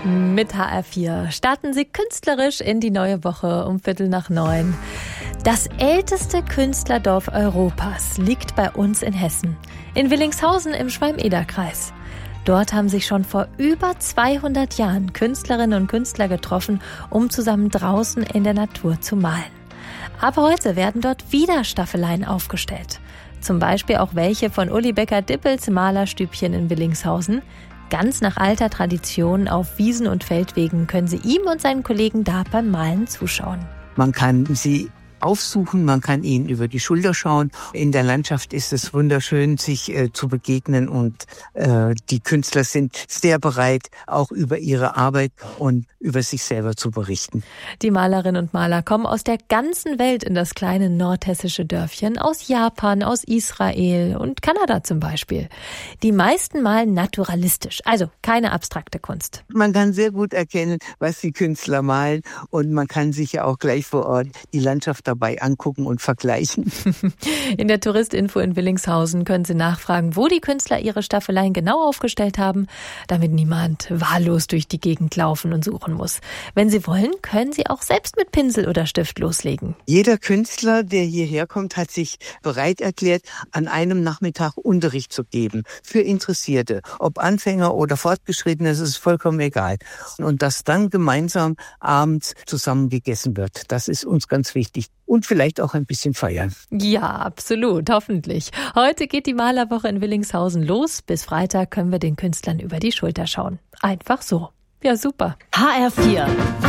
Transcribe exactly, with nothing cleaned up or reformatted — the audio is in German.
Mit H R vier starten Sie künstlerisch in die neue Woche um Viertel nach neun. Das älteste Künstlerdorf Europas liegt bei uns in Hessen, in Willingshausen im Schwalm-Eder-Kreis. Dort haben sich schon vor über zweihundert Jahren Künstlerinnen und Künstler getroffen, um zusammen draußen in der Natur zu malen. Ab heute werden dort wieder Staffeleien aufgestellt. Zum Beispiel auch welche von Uli Becker-Dippels Malerstübchen in Willingshausen. Ganz nach alter Tradition auf Wiesen und Feldwegen können Sie ihm und seinen Kollegen da beim Malen zuschauen. Man kann sie aufsuchen, man kann ihnen über die Schulter schauen. In der Landschaft ist es wunderschön, sich äh, zu begegnen und äh, die Künstler sind sehr bereit, auch über ihre Arbeit und über sich selber zu berichten. Die Malerinnen und Maler kommen aus der ganzen Welt in das kleine nordhessische Dörfchen, aus Japan, aus Israel und Kanada zum Beispiel. Die meisten malen naturalistisch, also keine abstrakte Kunst. Man kann sehr gut erkennen, was die Künstler malen und man kann sich ja auch gleich vor Ort die Landschaft dabei angucken und vergleichen. In der Touristinfo in Willingshausen können Sie nachfragen, wo die Künstler ihre Staffeleien genau aufgestellt haben, damit niemand wahllos durch die Gegend laufen und suchen muss. Wenn Sie wollen, können Sie auch selbst mit Pinsel oder Stift loslegen. Jeder Künstler, der hierher kommt, hat sich bereit erklärt, an einem Nachmittag Unterricht zu geben für Interessierte. Ob Anfänger oder Fortgeschrittene, das ist vollkommen egal. Und dass dann gemeinsam abends zusammen gegessen wird, das ist uns ganz wichtig. Und vielleicht auch ein bisschen feiern. Ja, absolut, hoffentlich. Heute geht die Malerwoche in Willingshausen los. Bis Freitag können wir den Künstlern über die Schulter schauen. Einfach so. Ja, super. H R vier